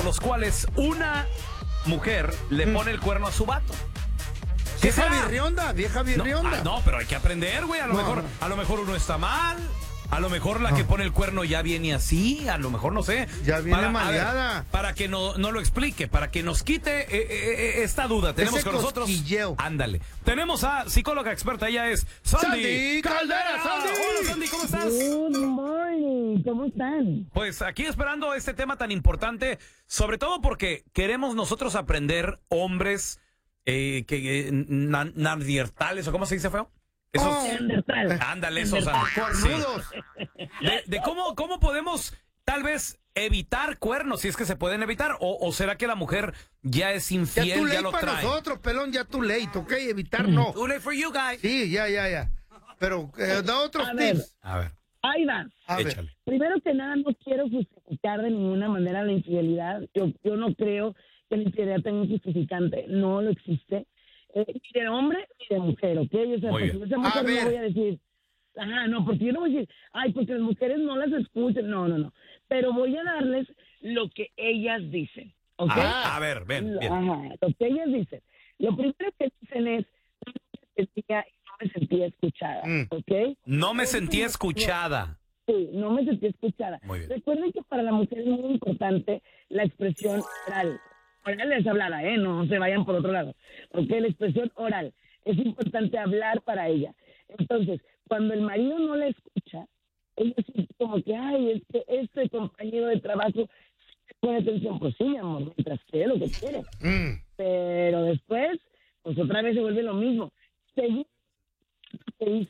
los cuales una mujer le pone el cuerno a su vato. Vieja virrionda. No, pero hay que aprender, güey. A lo mejor uno está mal. A lo mejor la que pone el cuerno ya viene así. A lo mejor, no sé. Ya viene maleada. Para que no lo explique, para que nos quite esta duda. Tenemos ese con nosotros. cosquilleo. Ándale. Tenemos a psicóloga experta. Ella es Sandy Caldera. Hola, Sandy, ¿cómo estás? Good morning, ¿cómo están? Pues aquí esperando este tema tan importante, sobre todo porque queremos nosotros aprender, hombres, nardiertales, o ¿cómo se dice, feo? Esos, ándale, esos. Cornudos. De cómo podemos tal vez evitar cuernos, si es que se pueden evitar, o será que la mujer ya es infiel, Ya too late ya lo para trae. nosotros, pelón, ya too late, ¿ok? Evitar no. Too late for you guys. Sí, ya. Pero da otros A ver. tips. A ver, Ahí va. échale. Primero que nada, no quiero justificar de ninguna manera la infidelidad. Yo no creo que la infidelidad tenga un justificante. No lo existe. Ni de hombre ni de mujer, ¿ok? O sea, Muy porque bien. esa mujer A ver. no voy a decir, no, porque yo no voy a decir, porque las mujeres no las escuchan. No. Pero voy a darles lo que ellas dicen, ¿ok? A ver, ven, bien. Lo que ellas dicen. Lo primero que dicen es, no me sentía escuchada, ¿ok? No me sentí escuchada. Sí, no me sentí escuchada. Muy bien. Recuerden que para la mujer es muy importante la expresión oral. Oral es hablada, no se vayan por otro lado. Porque la expresión oral es importante hablar para ella. Entonces, cuando el marido no la escucha, ella siente como que, es que este compañero de trabajo pone atención. Pues sí, mi amor, mientras quiere lo que quiere. Pero después, pues otra vez se vuelve lo mismo. Según lo que dice